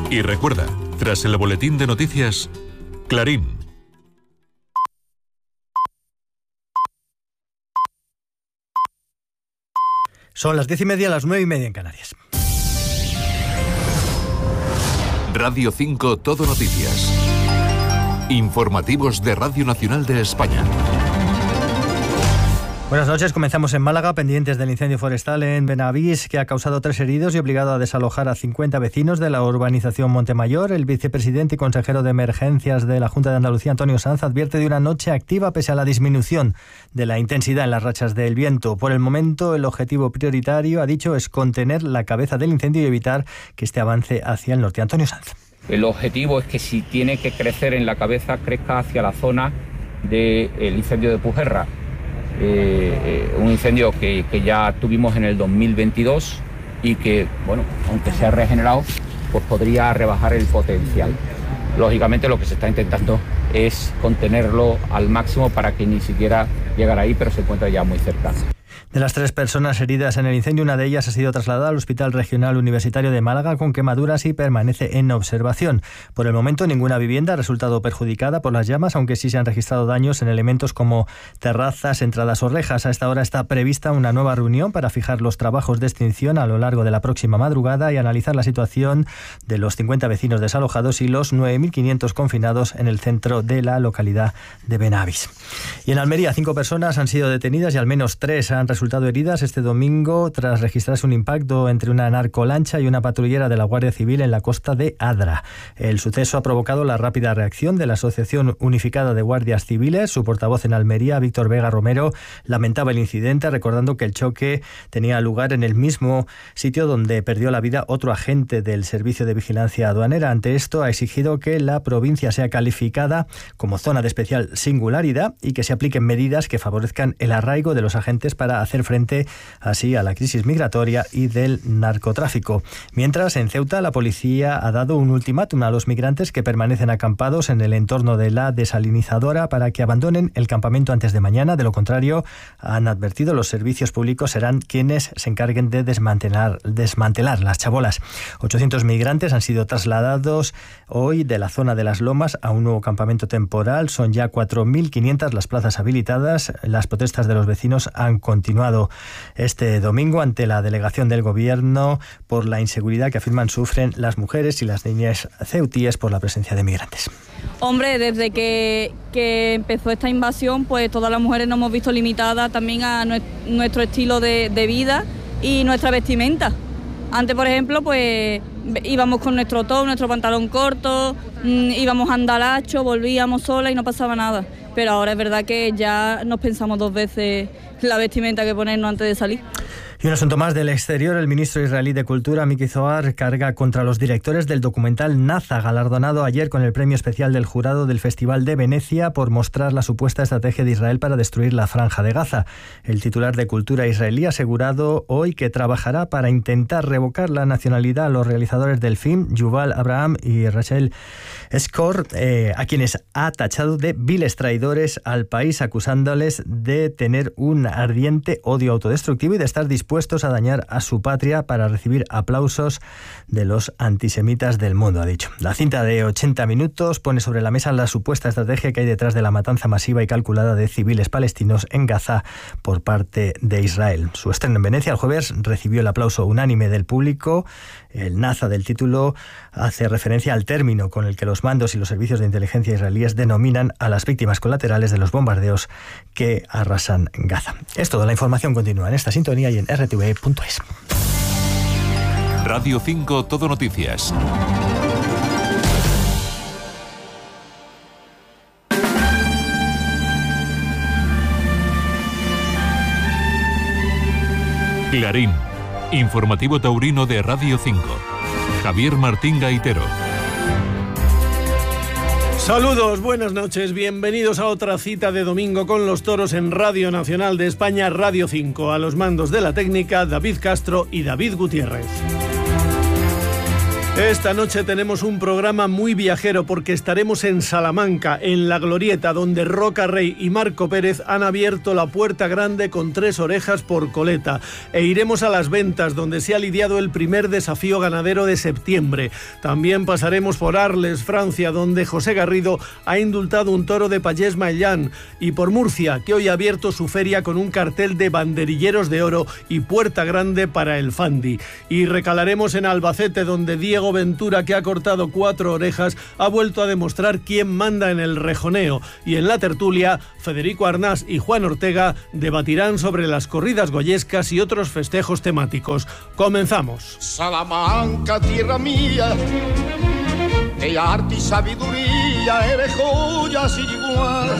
Y recuerda, tras el boletín de noticias, Clarín. Son las 10:30, las 9:30 en Canarias. Radio 5 Todo Noticias. Informativos de Radio Nacional de España. Buenas noches, comenzamos en Málaga, pendientes del incendio forestal en Benavís, que ha causado 3 heridos y obligado a desalojar a 50 vecinos de la urbanización Montemayor. El vicepresidente y consejero de Emergencias de la Junta de Andalucía, Antonio Sanz, advierte de una noche activa pese a la disminución de la intensidad en las rachas del viento. Por el momento, el objetivo prioritario, ha dicho, es contener la cabeza del incendio y evitar que este avance hacia el norte. Antonio Sanz. El objetivo es que si tiene que crecer en la cabeza, crezca hacia la zona del incendio de Pujerra. Un incendio que ya tuvimos en el 2022 y que, bueno, aunque se ha regenerado, pues podría rebajar el potencial. Lógicamente lo que se está intentando es contenerlo al máximo para que ni siquiera llegara ahí, pero se encuentra ya muy cerca. De las 3 personas heridas en el incendio, una de ellas ha sido trasladada al Hospital Regional Universitario de Málaga con quemaduras y permanece en observación. Por el momento, ninguna vivienda ha resultado perjudicada por las llamas, aunque sí se han registrado daños en elementos como terrazas, entradas o rejas. A esta hora está prevista una nueva reunión para fijar los trabajos de extinción a lo largo de la próxima madrugada y analizar la situación de los 50 vecinos desalojados y los 9.500 confinados en el centro de la localidad de Benavís. Y en Almería, 5 personas han sido detenidas y al menos 3 han resultado heridas este domingo tras registrarse un impacto entre una narcolancha y una patrullera de la Guardia Civil en la costa de Adra. El suceso ha provocado la rápida reacción de la Asociación Unificada de Guardias Civiles. Su portavoz en Almería, Víctor Vega Romero, lamentaba el incidente, recordando que el choque tenía lugar en el mismo sitio donde perdió la vida otro agente del Servicio de Vigilancia Aduanera. Ante esto, ha exigido que la provincia sea calificada como zona de especial singularidad y que se apliquen medidas que favorezcan el arraigo de los agentes para hacer frente así a la crisis migratoria y del narcotráfico. Mientras, en Ceuta, la policía ha dado un ultimátum a los migrantes que permanecen acampados en el entorno de la desalinizadora para que abandonen el campamento antes de mañana. De lo contrario, han advertido, los servicios públicos serán quienes se encarguen de desmantelar las chabolas. 800 migrantes han sido trasladados hoy de la zona de las Lomas a un nuevo campamento temporal. Son ya 4.500 las plazas habilitadas. Las protestas de los vecinos han continuado este domingo ante la delegación del gobierno por la inseguridad que afirman sufren las mujeres y las niñas ceutíes por la presencia de migrantes. Hombre, desde que empezó esta invasión, pues todas las mujeres nos hemos visto limitadas también a nuestro estilo de vida y nuestra vestimenta. Antes, por ejemplo, pues íbamos con nuestro top, nuestro pantalón corto, íbamos a andalacho, volvíamos solas y no pasaba nada. Pero ahora es verdad que ya nos pensamos 2 veces la vestimenta que ponernos antes de salir. Y un asunto más del exterior. El ministro israelí de Cultura, Miki Zohar, carga contra los directores del documental Naza, galardonado ayer con el premio especial del jurado del Festival de Venecia por mostrar la supuesta estrategia de Israel para destruir la Franja de Gaza. El titular de Cultura israelí ha asegurado hoy que trabajará para intentar revocar la nacionalidad a los realizadores del film, Yuval Abraham y Rachel Skor, a quienes ha tachado de viles traidores al país, acusándoles de tener un ardiente odio autodestructivo y de estar dispuestos a dañar a su patria para recibir aplausos de los antisemitas del mundo, ha dicho. La cinta de 80 minutos pone sobre la mesa la supuesta estrategia que hay detrás de la matanza masiva y calculada de civiles palestinos en Gaza por parte de Israel. Su estreno en Venecia el jueves recibió el aplauso unánime del público. El Naza del título hace referencia al término con el que los mandos y los servicios de inteligencia israelíes denominan a las víctimas colaterales de los bombardeos que arrasan Gaza. Es todo, la información continúa en esta sintonía y en rtve.es. Radio 5 Todo Noticias. Clarín, informativo taurino de Radio 5. Javier Martín Gaitero. Saludos, buenas noches, bienvenidos a otra cita de domingo con los toros en Radio Nacional de España, Radio 5. A los mandos de la técnica, David Castro y David Gutiérrez. Esta noche tenemos un programa muy viajero porque estaremos en Salamanca, en La Glorieta, donde Roca Rey y Marco Pérez han abierto la puerta grande con 3 orejas por coleta. E iremos a Las Ventas, donde se ha lidiado el primer desafío ganadero de septiembre. También pasaremos por Arles, Francia, donde José Garrido ha indultado un toro de Pallés Maillán. Y por Murcia, que hoy ha abierto su feria con un cartel de banderilleros de oro y puerta grande para el Fandi. Y recalaremos en Albacete, donde Diego Ventura, que ha cortado 4 orejas, ha vuelto a demostrar quién manda en el rejoneo. Y en la tertulia, Federico Arnás y Juan Ortega debatirán sobre las corridas goyescas y otros festejos temáticos. Comenzamos. Salamanca, tierra mía, de arte y sabiduría, eres joya sin igual.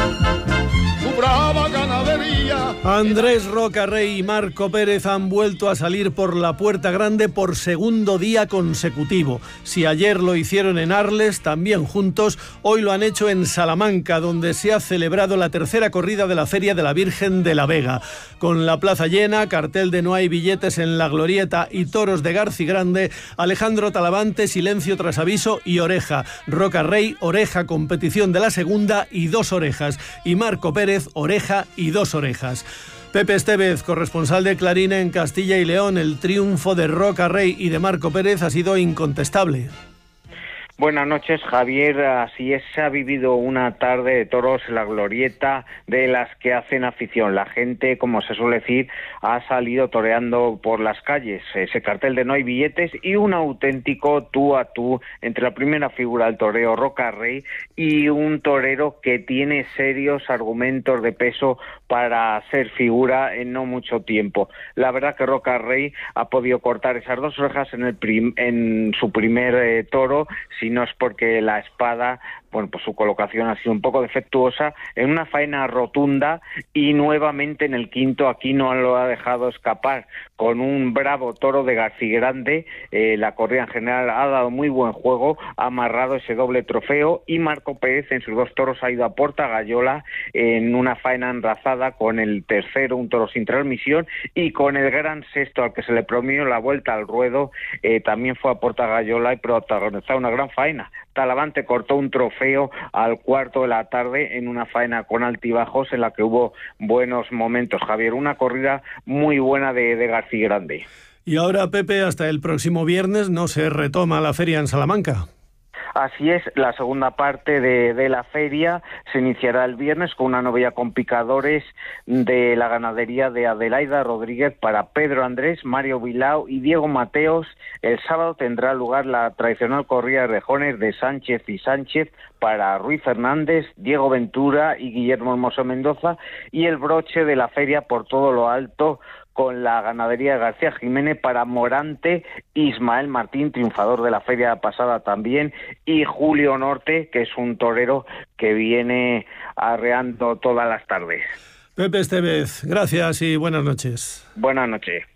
Tu brava ganadería. Andrés Roca Rey y Marco Pérez han vuelto a salir por la puerta grande por segundo día consecutivo. Si ayer lo hicieron en Arles, también juntos, hoy lo han hecho en Salamanca, donde se ha celebrado la tercera corrida de la Feria de la Virgen de la Vega. Con la plaza llena, cartel de no hay billetes en La Glorieta y toros de Garcigrande, Alejandro Talavante, silencio tras aviso y oreja. Roca Rey, oreja, competición de la segunda y 2 orejas. Y Marco Pérez, oreja y 2 orejas. Pepe Estevez, corresponsal de Clarín en Castilla y León, el triunfo de Roca Rey y de Marco Pérez ha sido incontestable. Buenas noches, Javier. Así es, se ha vivido una tarde de toros en La Glorieta de las que hacen afición. La gente, como se suele decir, ha salido toreando por las calles. Ese cartel de no hay billetes y un auténtico tú a tú entre la primera figura del toreo, Roca Rey, y un torero que tiene serios argumentos de peso para ser figura en no mucho tiempo. La verdad que Roca Rey ha podido cortar esas 2 orejas en su primer toro, si no es porque la espada, bueno, pues su colocación ha sido un poco defectuosa, en una faena rotunda, y nuevamente en el quinto aquí no lo ha dejado escapar, con un bravo toro de Garcigrande. La corrida en general ha dado muy buen juego, ha amarrado ese doble trofeo, y Marco Pérez en sus 2 toros ha ido a Porta Gallola en una faena enrazada con el tercero, un toro sin transmisión, y con el gran sexto al que se le premió la vuelta al ruedo, también fue a Porta Gallola y protagonizó una gran faena. Talavante cortó un trofeo al cuarto de la tarde en una faena con altibajos en la que hubo buenos momentos, Javier. Una corrida muy buena de Garcigrande. Y ahora, Pepe, hasta el próximo viernes no se retoma la feria en Salamanca. Así es, la segunda parte de la feria se iniciará el viernes con una novilla con picadores de la ganadería de Adelaida Rodríguez para Pedro Andrés, Mario Bilao y Diego Mateos. El sábado tendrá lugar la tradicional corrida de rejones de Sánchez y Sánchez para Ruiz Fernández, Diego Ventura y Guillermo Hermoso Mendoza, y el broche de la feria por todo lo alto con la ganadería de García Jiménez para Morante, Ismael Martín, triunfador de la feria pasada también, y Julio Norte, que es un torero que viene arreando todas las tardes. Pepe Estevez, gracias y buenas noches. Buenas noches.